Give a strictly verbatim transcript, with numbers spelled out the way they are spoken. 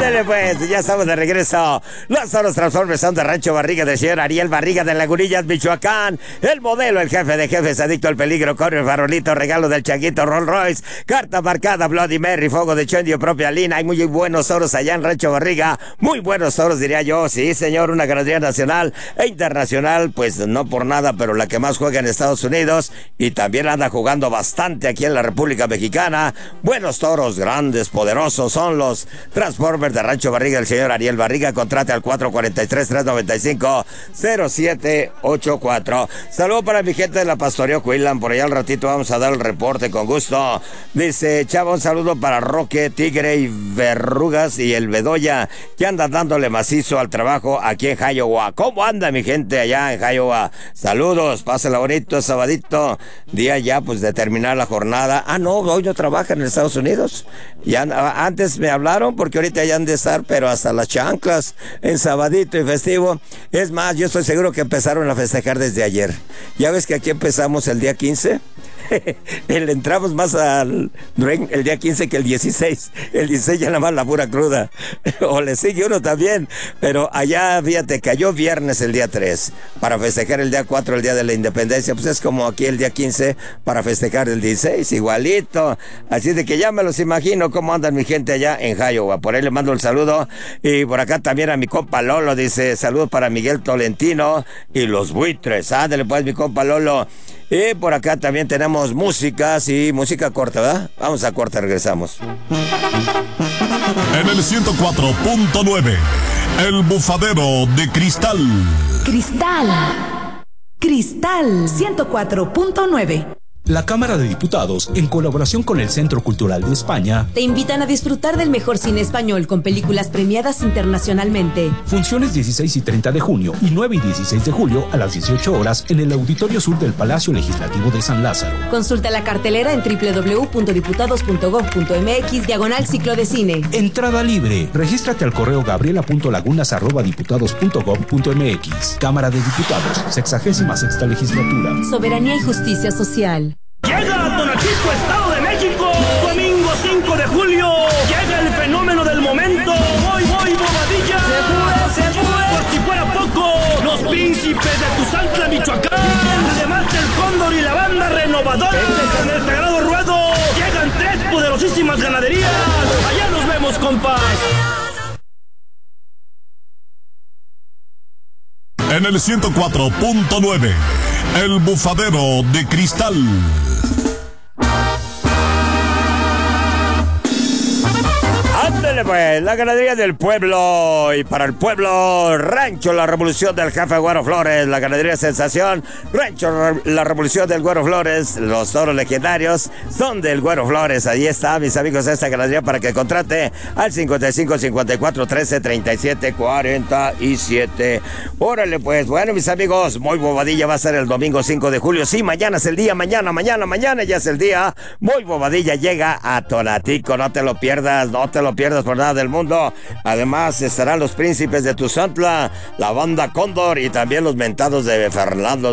Ándale pues, ya estamos de regreso. Los toros Transformers son de Rancho Barriga del señor Ariel Barriga de Lagunillas, Michoacán. El modelo, el jefe de jefes, adicto al peligro, corre el farolito, regalo del Changuito Rolls Royce, carta marcada Bloody Mary, fuego de Chendio, propia línea. Hay muy buenos toros allá en Rancho Barriga, muy buenos toros diría yo. Sí señor, una ganadería nacional e internacional, pues no por nada, pero la que más juega en Estados Unidos y también anda jugando bastante aquí en la República Mexicana. Buenos toros, grandes, poderosos, son los Transformers de Rancho Barriga, el señor Ariel Barriga. Contrate al cuatro cuatro tres, tres nueve cinco, cero siete ocho cuatro. Saludos para mi gente de la Pastoreo Cuilan, por allá al ratito vamos a dar el reporte con gusto. Dice Chava, un saludo para Roque, Tigre y Verrugas y el Bedoya, que andan dándole macizo al trabajo aquí en Iowa. ¿Cómo anda mi gente allá en Iowa? Saludos, pásela bonito, sabadito, día ya pues de terminar la jornada. Ah no, hoy no trabajan en Estados Unidos. Ya antes me hablaron porque ahorita ya han de estar, pero hasta las chanclas en sabadito y festivo. Es más, yo estoy seguro que empezaron a festejar desde ayer. Ya ves que aquí empezamos el día quince. Le entramos más al el día quince que el dieciséis. El dieciséis ya nada más la pura cruda. O le sigue uno también. Pero allá, fíjate, cayó viernes el día tres para festejar el día cuatro, el día de la independencia. Pues es como aquí el día quince para festejar el dieciséis, igualito. Así de que ya me los imagino cómo andan mi gente allá en Iowa. Por ahí le mando el saludo. Y por acá también a mi compa Lolo. Dice, saludos para Miguel Tolentino y los buitres. Ándale pues, mi compa Lolo. Y por acá también tenemos música, sí, música corta, ¿verdad? Vamos a corta, regresamos. En el ciento cuatro punto nueve, El Bufadero de Cristal. Cristal. Cristal ciento cuatro punto nueve. La Cámara de Diputados, en colaboración con el Centro Cultural de España, te invitan a disfrutar del mejor cine español con películas premiadas internacionalmente. Funciones dieciséis y treinta de junio y nueve y dieciséis de julio a las dieciocho horas en el Auditorio Sur del Palacio Legislativo de San Lázaro. Consulta la cartelera en doble u doble u doble u punto diputados punto gob punto mx diagonal ciclo de cine. Entrada libre. Regístrate al correo gabriela punto lagunas arroba diputados punto gob punto mx. Cámara de Diputados, sexagésima sexta legislatura. Soberanía y justicia social. Llega a Tonatico, Estado de México, domingo cinco de julio. Llega el fenómeno del momento. Voy, voy, Bobadilla. Se fue, se fue. Por si fuera poco, los príncipes de Tuzantla, Michoacán. Además del Cóndor y la banda renovadora. En el sagrado ruedo llegan tres poderosísimas ganaderías. Allá nos vemos, compas. En el ciento cuatro punto nueve, El Bufadero de Cristal. Ándale pues, la ganadería del pueblo, y para el pueblo, Rancho La Revolución del jefe Güero Flores, la ganadería sensación, Rancho La Revolución del Güero Flores, los toros legendarios son del Güero Flores. Ahí está, mis amigos, de esta ganadería para que contrate al cincuenta y cinco, cincuenta y cuatro, trece, treinta y siete, cuarenta y siete. Órale pues, bueno mis amigos, muy Bobadilla va a ser el domingo cinco de julio. Sí, mañana es el día, mañana, mañana, mañana ya es el día. Muy Bobadilla llega a Tonatico, no te lo pierdas, no te lo pierdas por nada del mundo. Además estarán los príncipes de Tuzantla, la banda Cóndor y también los mentados de Fernando